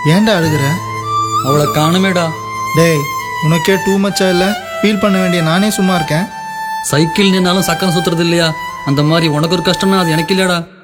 ஏன்டா அழுகுற? அவளை காணுமேடா. டேய், உனக்கே டூ மச்சா இல்ல? ஃபீல் பண்ண வேண்டிய நானே சும்மா இருக்கேன். சைக்கிள் நின்னாலும் சக்கரம் சுத்துறது இல்லையா? அந்த மாதிரி உனக்கு ஒரு கஷ்டம்னா அது எனக்கு இல்லடா.